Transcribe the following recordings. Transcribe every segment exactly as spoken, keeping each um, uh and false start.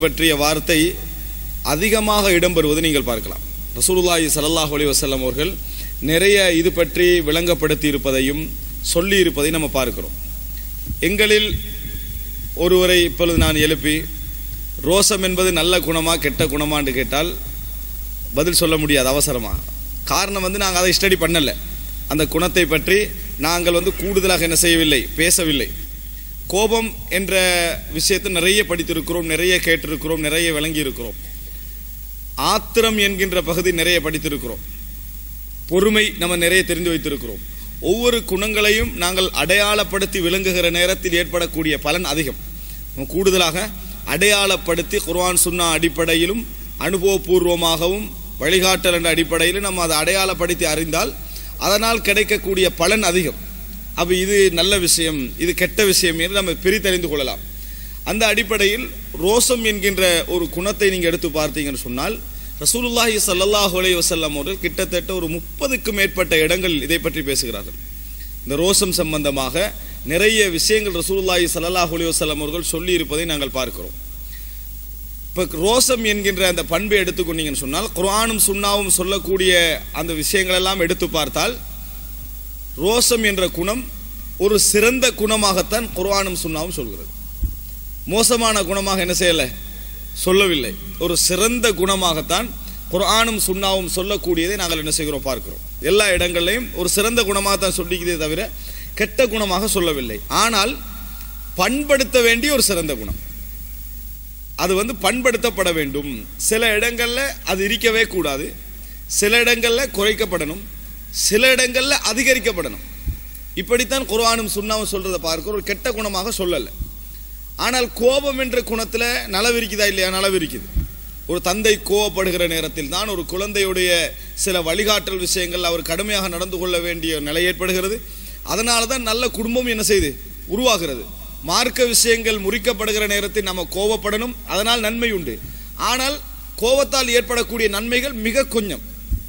பற்றிய வார்த்தை அதிகமாக இடம்பெறுவது நீங்கள் பார்க்கலாம். ரசூலுல்லாஹி ஸல்லல்லாஹு அலைஹி வஸல்லம் அவர்கள் நிறைய இது பற்றி விளங்கப்படுத்தி இருப்பதையும் சொல்லி இருப்பதையும் நம்ம பார்க்கிறோம். எங்களில் ஒருவரை இப்பொழுது நான் எழுப்பி ரோசம் என்பது நல்ல குணமா கெட்ட குணமா என்று கேட்டால் பதில் சொல்ல முடியாது அவசரமா. காரணம் வந்து நாங்கள் அதை ஸ்டடி பண்ணலை. அந்த குணத்தை பற்றி நாங்கள் வந்து கூடுதலாக என்ன செய்யவில்லை, பேசவில்லை. கோபம் என்ற விஷயத்தை நிறைய படித்திருக்கிறோம், நிறைய கேட்டிருக்கிறோம், நிறைய விளங்கி இருக்கிறோம். ஆத்திரம் என்கின்ற பகுதி நிறைய படித்திருக்கிறோம். பொறுமை நம்ம நிறைய தெரிந்து வைத்திருக்கிறோம். ஒவ்வொரு குணங்களையும் நாங்கள் அடையாளப்படுத்தி விளங்குகிற நேரத்தில் ஏற்படக்கூடிய பலன் அதிகம். கூடுதலாக அடையாளப்படுத்தி குர்ஆன் சுன்னா அடிப்படையிலும் அனுபவபூர்வமாகவும் வழிகாட்டல் என்ற அடிப்படையிலும் நம்ம அதை அடையாளப்படுத்தி அறிந்தால் அதனால் கிடைக்கக்கூடிய பலன் அதிகம். அப்போ இது நல்ல விஷயம், இது கெட்ட விஷயம் என்று நம்ம பிரித்தறிந்து கொள்ளலாம். அந்த அடிப்படையில் ரோசம் என்கின்ற ஒரு குணத்தை நீங்கள் எடுத்து பார்த்தீங்கன்னு சொன்னால் ரசூலுல்லாஹி ஸல்லல்லாஹு அலைஹி வஸல்லம் அவர்கள் கிட்டத்தட்ட ஒரு முப்பதுக்கும் மேற்பட்ட இடங்கள் இதை பற்றி பேசுகிறார்கள். இந்த ரோசம் சம்பந்தமாக நிறைய விஷயங்கள் ரசூலுல்லாஹி ஸல்லல்லாஹு அலைஹி வஸல்லம் அவர்கள் சொல்லி இருப்பதை நாங்கள் பார்க்கிறோம். இப்போ ரோசம் என்கின்ற அந்த பண்பை எடுத்துக்கொண்டீங்கன்னு சொன்னால் குர்ஆனும் சுன்னாவும் சொல்லக்கூடிய அந்த விஷயங்கள் எல்லாம் எடுத்து பார்த்தால் ரோசம் என்ற குணம் ஒரு சிறந்த குணமாகத்தான் குர்ஆனும் சுன்னாவும் சொல்கிறது. மோசமான குணமாக என்ன செய்யலை, சொல்லவில்லை. ஒரு சிறந்த குணமாகத்தான் குர்ஆனும் சுன்னாவும் சொல்லக்கூடியதை நாங்கள் என்ன செய்கிறோம், பார்க்கிறோம். எல்லா இடங்களையும் ஒரு சிறந்த குணமாகத்தான் சொல்லிக்கிறதே தவிர கெட்ட குணமாக சொல்லவில்லை. ஆனால் பண்படுத்த வேண்டிய ஒரு சிறந்த குணம், அது வந்து பண்படுத்தப்பட வேண்டும். சில இடங்களில் அது இருக்கவே கூடாது, சில இடங்களில் குறைக்கப்படணும், சில இடங்களில் அதிகரிக்கப்படணும். இப்படித்தான் குர்ஆனும் சுன்னாவும் சொல்றதை பார்க்க ஒரு கெட்ட குணமாக சொல்லலை. ஆனால் கோபம் என்ற குணத்தில் நலவு இருக்குதா இல்லையா? நலவு இருக்குது. ஒரு தந்தை கோபப்படுகிற நேரத்தில் தான் ஒரு குழந்தையுடைய சில வழிகாட்டல் விஷயங்கள் அவர் கடுமையாக நடந்து கொள்ள வேண்டிய நிலை ஏற்படுகிறது. அதனால தான் நல்ல குடும்பம் என்ன செய்து உருவாகிறது. மார்க்க விஷயங்கள் முறிக்கப்படுகிற நேரத்தில் நம்ம கோபப்படணும், அதனால் நன்மை உண்டு. ஆனால் கோபத்தால் ஏற்படக்கூடிய நன்மைகள் மிக கொஞ்சம்.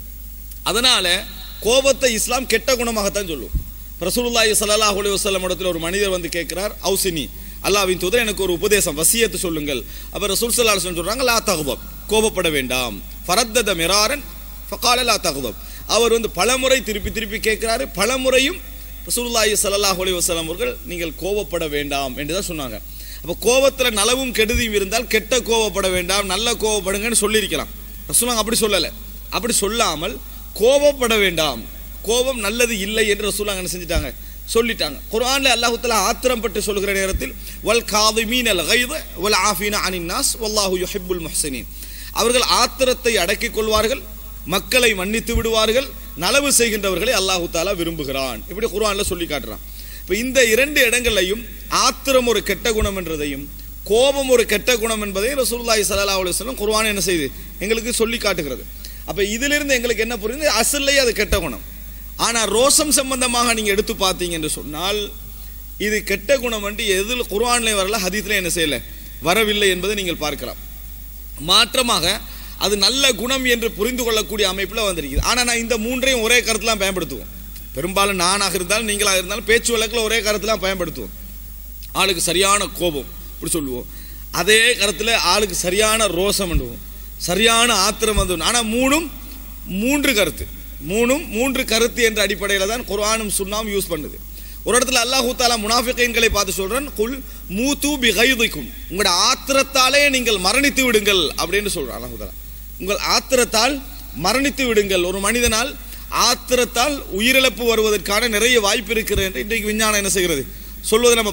அதனால கோபத்தை இஸ்லாம் கெட்ட குணமாகத்தான் சொல்லும். ரசூலுல்லாஹி ஸல்லல்லாஹு அலைஹி வஸல்லம் இடத்துல ஒரு மனிதர் வந்து கேட்கிறார், அவுசினி, அல்லாஹ்வின் தூதர் எனக்கு ஒரு உபதேசம், வசியத்து சொல்லுங்கள். அப்ப ரசூல் ஸல்லல்லாஹு அலைஹி வஸல்லம் சொல்றாங்க, லா தக்தப், கோபப்பட வேண்டாம். ஃபரத்தத மிராரன் ஃபகால லா தக்தப், அவர் வந்து பலமுறை திருப்பி திருப்பி கேட்கிறாரு. பலமுறையும் ரசூலுல்லாஹி ஸல்லல்லாஹு அலைஹி வஸல்லம் அவர்கள் நீங்கள் கோபப்பட வேண்டாம் என்று தான் சொன்னாங்க. அப்போ கோபத்தில் நலவும் கெடுதியும் இருந்தால் கெட்ட கோபப்பட வேண்டாம், நல்ல கோபப்படுங்கன்னு சொல்லியிருக்கலாம். ரசூலுல்லாஹ் அப்படி சொல்லலை. அப்படி சொல்லாமல் கோபப்பட வேண்டாம், கோபம் நல்லது இல்லை என்று ரசூலுல்லாஹ் என்ன செஞ்சிட்டாங்க, சொல்லிட்டாங்க. குர்ஆன்ல அல்லாஹ் தஆலா ஆத்திரம் பற்றி சொல்கிற நேரத்தில் வல் காதிமீனல் கைத வல் ஆஃபீன அனின் நாஸ் வல்லாஹு யுஹிப்புல் முஹ்ஸினீன், அவர்கள் ஆத்திரத்தை அடக்கிக் கொள்வார்கள், மக்களை மன்னித்து விடுவார்கள், நலவு செய்கின்றவர்களை அல்லாஹ் தஆலா விரும்புகிறான். இப்படி குர்ஆன்ல சொல்லி காட்டுறான். இப்போ இந்த இரண்டு இடங்களையும் ஆத்திரம் ஒரு கெட்ட குணம் என்றதையும் கோபம் ஒரு கெட்ட குணம் என்பதையும் ரசூலுல்லாஹி ஸல்லல்லாஹு அலைஹி வஸல்லம் குர்ஆன் என்ன செய்து எங்களுக்கு சொல்லி காட்டுகிறது. அப்போ இதிலிருந்து எங்களுக்கு என்ன புரியுது, அசல்லையே அது கெட்ட குணம். ஆனால் ரோசம் சம்பந்தமாக நீங்கள் எடுத்து பார்த்தீங்க என்று சொன்னால் இது கெட்ட குணம் என்று எதில் குர்ஆன்லேயும் வரல, ஹதீஸ்ல என்ன செய்யலை, வரவில்லை என்பதை நீங்கள் பார்க்கலாம். மாற்றமாக அது நல்ல குணம் என்று புரிந்து கொள்ளக்கூடிய அமைப்பில் வந்திருக்குது. ஆனால் நான் இந்த மூன்றையும் ஒரே கருத்துலாம் பயன்படுத்துவோம். பெரும்பாலும் நானாக இருந்தாலும் நீங்களாக இருந்தாலும் பேச்சு வழக்கில் ஒரே கருத்துலாம் பயன்படுத்துவோம். ஆளுக்கு சரியான கோபம் இப்படி சொல்லுவோம், அதே கருத்தில் ஆளுக்கு சரியான ரோசம் பண்ணுவோம், சரியான ஆத்திரம் வந்து. ஆனால் மூணும் மூன்று கருத்து, மூணும் மூன்று கருத்து என்ற அடிப்படையில் தான் குர்ஆனும் சுன்னாவும் யூஸ் பண்ணுது. ஒரு இடத்துல அல்லாஹ் தஆலா முனாஃபிகீன்களை பார்த்து சொல்றான், குல் மூது பிகைதிக்கும், உங்களோட ஆத்திரத்தாலே நீங்கள் மரணித்து விடுங்கள் அப்படின்னு சொல்றான் அல்லாஹ் தஆலா. உங்கள் ஆத்திரத்தால் மரணித்து விடுங்கள். ஒரு மனிதனால் ஆத்திரத்தால் உயிரிழப்பு வருவதற்கான நிறைய வாய்ப்பு இருக்கிறது என்று இன்றைக்கு விஞ்ஞானம் என்ன செய்கிறது, சொல்வதை நம்ம